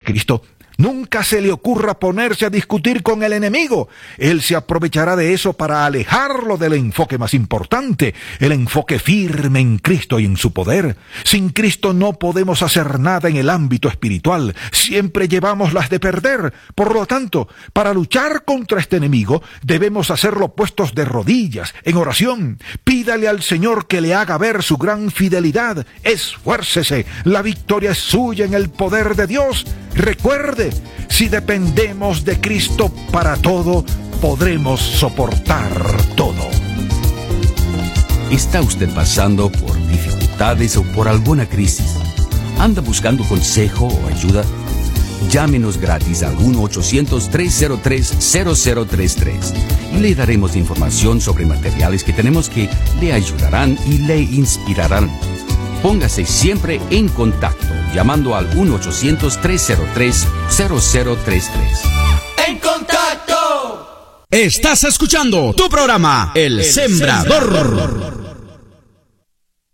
Cristo, nunca se le ocurra ponerse a discutir con el enemigo. Él se aprovechará de eso para alejarlo del enfoque más importante, el enfoque firme en Cristo y en su poder. Sin Cristo no podemos hacer nada en el ámbito espiritual. Siempre llevamos las de perder. Por lo tanto, para luchar contra este enemigo, debemos hacerlo puestos de rodillas, en oración. Pídale al Señor que le haga ver su gran fidelidad. Esfuércese. La victoria es suya en el poder de Dios. Recuerde, si dependemos de Cristo para todo, podremos soportar todo. ¿Está usted pasando por dificultades o por alguna crisis? ¿Anda buscando consejo o ayuda? Llámenos gratis al 1-800-303-0033 y le daremos información sobre materiales que tenemos que le ayudarán y le inspirarán. Póngase siempre en contacto llamando al 1-800-303-0033. ¡En contacto! Estás escuchando tu programa El Sembrador.